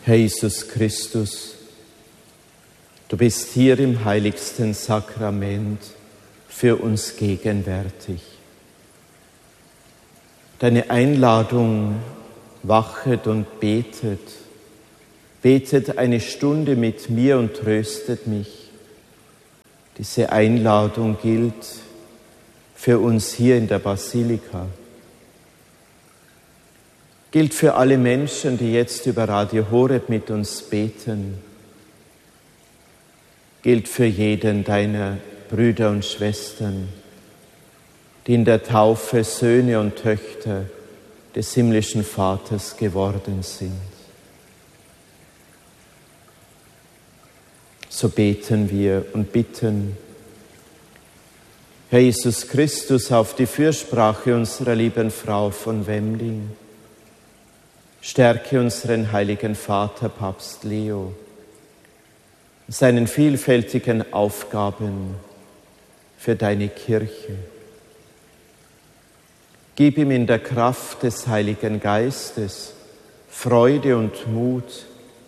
Herr Jesus Christus, du bist hier im heiligsten Sakrament für uns gegenwärtig. Deine Einladung wachet und betet. Betet eine Stunde mit mir und tröstet mich. Diese Einladung gilt für uns hier in der Basilika. Gilt für alle Menschen, die jetzt über Radio Horeb mit uns beten. Gilt für jeden deiner Brüder und Schwestern, die in der Taufe Söhne und Töchter des himmlischen Vaters geworden sind. So beten wir und bitten, Herr Jesus Christus, auf die Fürsprache unserer lieben Frau von Wemding, stärke unseren heiligen Vater, Papst Leo, in seinen vielfältigen Aufgaben für deine Kirche. Gib ihm in der Kraft des Heiligen Geistes Freude und Mut,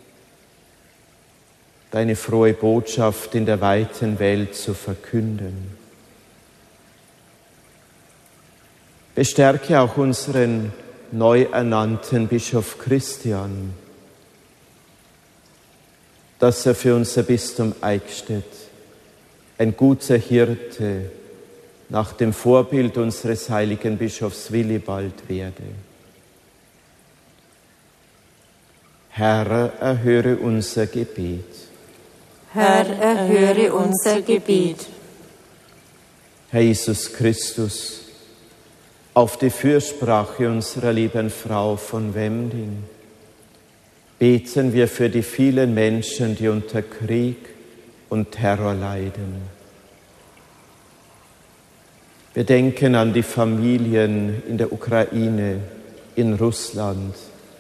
deine frohe Botschaft in der weiten Welt zu verkünden. Bestärke auch unseren neu ernannten Bischof Christian, dass er für unser Bistum Eichstätt ein guter Hirte nach dem Vorbild unseres heiligen Bischofs Willibald werde. Herr, erhöre unser Gebet. Herr, erhöre unser Gebet. Herr Jesus Christus, auf die Fürsprache unserer lieben Frau von Wemding beten wir für die vielen Menschen, die unter Krieg und Terror leiden. Wir denken an die Familien in der Ukraine, in Russland,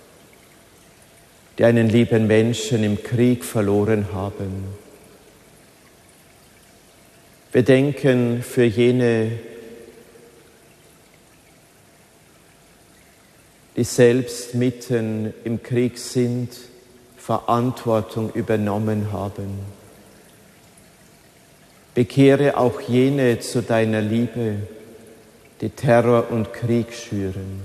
die einen lieben Menschen im Krieg verloren haben. Wir denken für jene, die selbst mitten im Krieg sind, Verantwortung übernommen haben. Bekehre auch jene zu deiner Liebe, die Terror und Krieg schüren.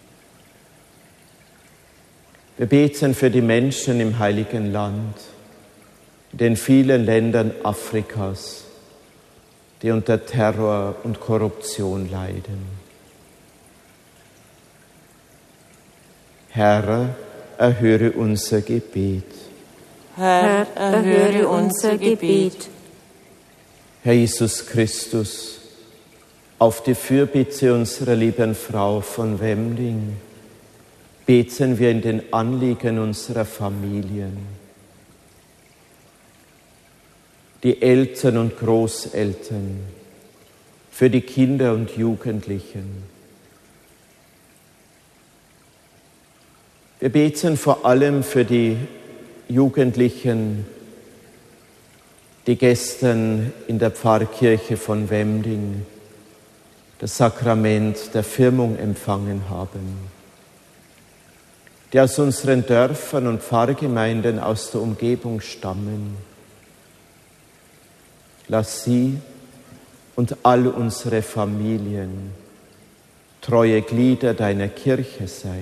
Wir beten für die Menschen im Heiligen Land, in den vielen Ländern Afrikas, die unter Terror und Korruption leiden. Herr, erhöre unser Gebet. Herr, erhöre unser Gebet. Herr Jesus Christus, auf die Fürbitte unserer lieben Frau von Wemding beten wir in den Anliegen unserer Familien. Die Eltern und Großeltern, für die Kinder und Jugendlichen. Wir beten vor allem für die Jugendlichen, die gestern in der Pfarrkirche von Wemding das Sakrament der Firmung empfangen haben, die aus unseren Dörfern und Pfarrgemeinden aus der Umgebung stammen. Lass sie und all unsere Familien treue Glieder deiner Kirche sein.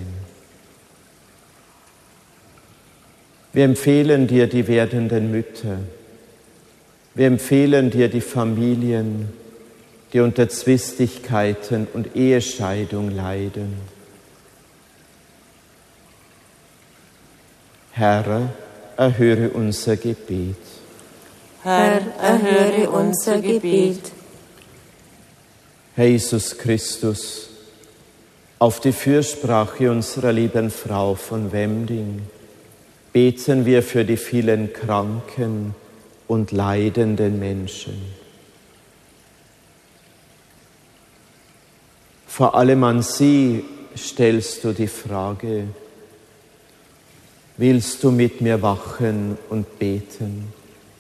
Wir empfehlen dir die werdenden Mütter. Wir empfehlen dir die Familien, die unter Zwistigkeiten und Ehescheidung leiden. Herr, erhöre unser Gebet. Herr, erhöre unser Gebet. Herr Jesus Christus, auf die Fürsprache unserer lieben Frau von Wemding beten wir für die vielen kranken und leidenden Menschen. Vor allem an sie stellst du die Frage: Willst du mit mir wachen und beten?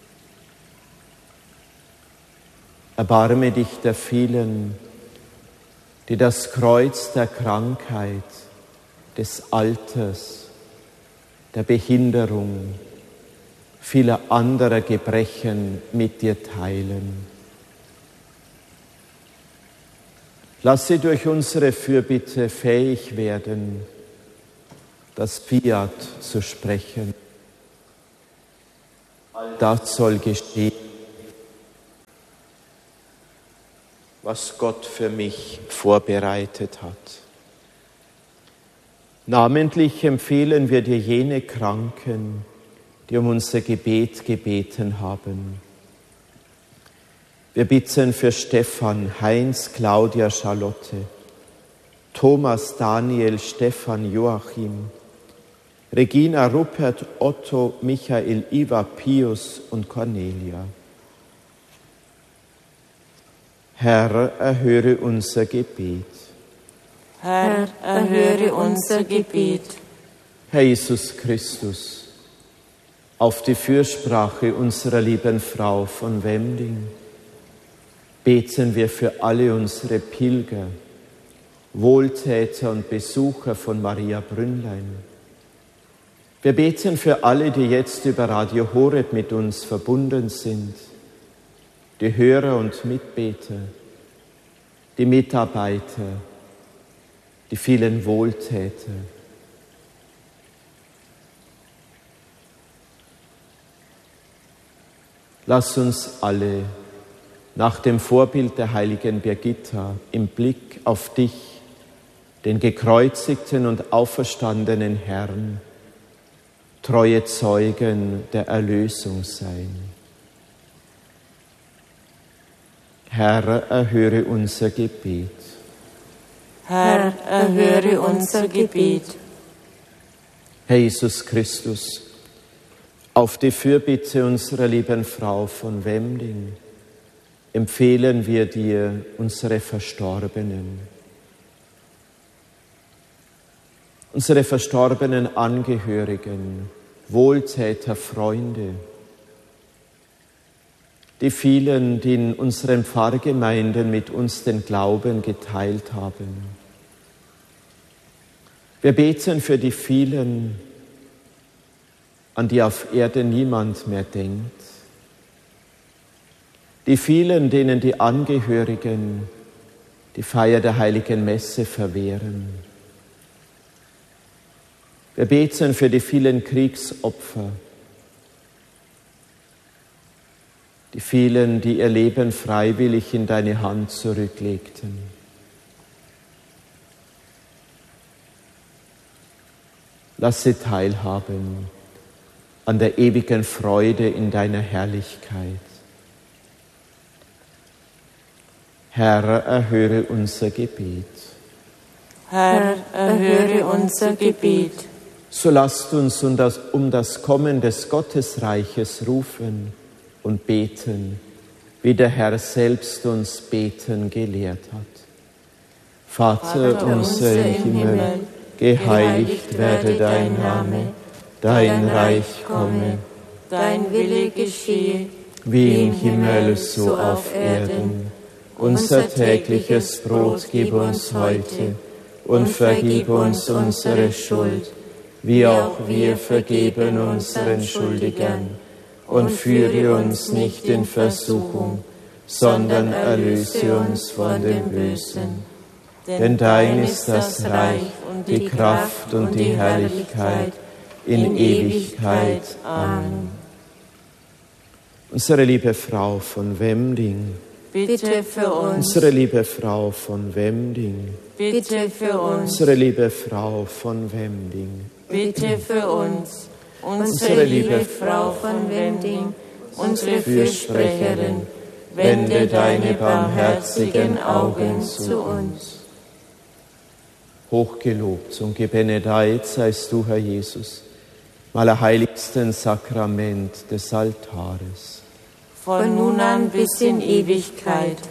Erbarme dich der vielen, die das Kreuz der Krankheit, des Alters, der Behinderung, vieler anderer Gebrechen mit dir teilen. Lass sie durch unsere Fürbitte fähig werden, das Fiat zu sprechen. All das soll geschehen, was Gott für mich vorbereitet hat. Namentlich empfehlen wir dir jene Kranken, die um unser Gebet gebeten haben. Wir bitten für Stefan, Heinz, Claudia, Charlotte, Thomas, Daniel, Stefan, Joachim, Regina, Rupert, Otto, Michael, Iva, Pius und Cornelia. Herr, erhöre unser Gebet. Herr, erhöre unser Gebet. Herr Jesus Christus, auf die Fürsprache unserer lieben Frau von Wemding beten wir für alle unsere Pilger, Wohltäter und Besucher von Maria Brünnlein. Wir beten für alle, die jetzt über Radio Horeb mit uns verbunden sind, die Hörer und Mitbeter, die Mitarbeiter, die vielen Wohltäter. Lass uns alle nach dem Vorbild der heiligen Birgitta im Blick auf dich, den gekreuzigten und auferstandenen Herrn, treue Zeugen der Erlösung sein. Herr, erhöre unser Gebet. Herr, erhöre unser Gebet. Herr Jesus Christus, auf die Fürbitte unserer lieben Frau von Wemding empfehlen wir dir unsere Verstorbenen. Unsere verstorbenen Angehörigen, Wohltäter, Freunde, die vielen, die in unseren Pfarrgemeinden mit uns den Glauben geteilt haben. Wir beten für die vielen, an die auf Erden niemand mehr denkt. Die vielen, denen die Angehörigen die Feier der heiligen Messe verwehren. Wir beten für die vielen Kriegsopfer, die vielen, die ihr Leben freiwillig in deine Hand zurücklegten. Lass sie teilhaben an der ewigen Freude in deiner Herrlichkeit. Herr, erhöre unser Gebet. Herr, erhöre unser Gebet. So lasst uns um das Kommen des Gottesreiches rufen und beten, wie der Herr selbst uns beten gelehrt hat. Vater unser im Himmel, geheiligt werde dein Name, dein Reich komme, dein Wille geschehe, wie im Himmel so auf Erden. Unser tägliches Brot gib uns heute und vergib uns unsere Schuld, wie auch wir vergeben unseren Schuldigern. Und führe uns nicht in Versuchung, sondern erlöse uns von dem Bösen. Denn dein ist das Reich und die Kraft und die Herrlichkeit in Ewigkeit. Amen. Unsere liebe Frau von Wemding, bitte für uns. Unsere liebe Frau von Wemding, Bitte für uns. Unsere liebe Frau von Wemding, Bitte für uns. Unsere liebe Frau von Wemding, unsere Fürsprecherin, wende deine barmherzigen Augen zu uns. Hochgelobt und gebenedeit seist du, Herr Jesus, im allerheiligsten Sakrament des Altares. Von nun an bis in Ewigkeit.